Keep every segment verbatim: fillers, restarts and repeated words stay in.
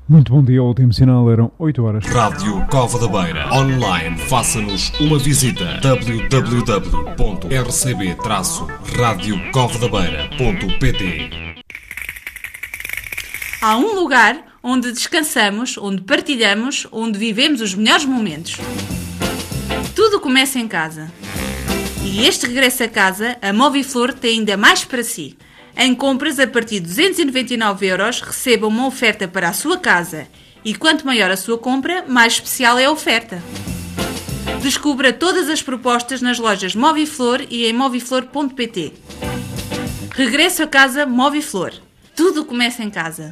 Muito bom dia, o último sinal eram oito horas. Rádio Cova da Beira. Online, faça-nos uma visita. w w w ponto r c b traço radio cova da beira ponto p t. Há um lugar onde descansamos, onde partilhamos, onde vivemos os melhores momentos. Tudo começa em casa. E este regresso a casa, a Moviflor tem ainda mais para si. Em compras a partir de duzentos e noventa e nove euros, receba uma oferta para a sua casa. E quanto maior a sua compra, mais especial é a oferta. Descubra todas as propostas nas lojas Moviflor e em moviflor ponto p t. Regresso a casa Moviflor. Tudo começa em casa.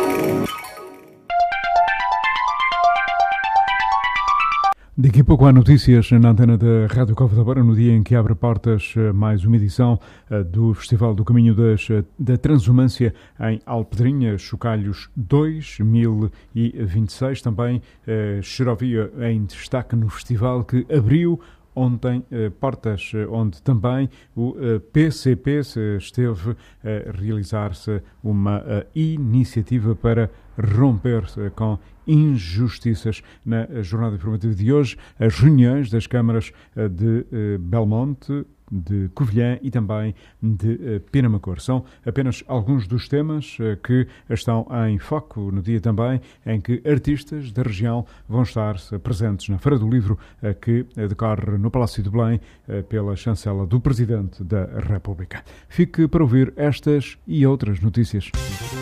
Daqui a pouco há notícias na antena da Rádio Cova da Beira, no dia em que abre portas mais uma edição do Festival do Caminho das, da Transumância em Alpedrinha, Chocalhos dois mil e vinte e seis. Também eh, Xerovia em destaque no festival que abriu ontem eh, portas, onde também o eh, P C P esteve a realizar-se uma eh, iniciativa para romper com injustiças. Na jornada informativa de hoje, as reuniões das câmaras eh, de eh, Belmonte, de Covilhã e também de uh, Penamacor. São apenas alguns dos temas uh, que estão em foco no dia também em que artistas da região vão estar uh, presentes na Feira do Livro uh, que uh, decorre no Palácio de Belém uh, pela chancela do Presidente da República. Fique para ouvir estas e outras notícias.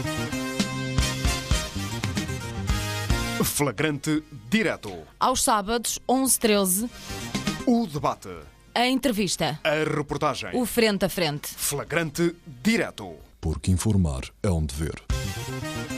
Flagrante direto. Aos sábados, onze e treze, O debate. a entrevista, A reportagem. o frente a frente. Flagrante direto. Porque informar é um dever.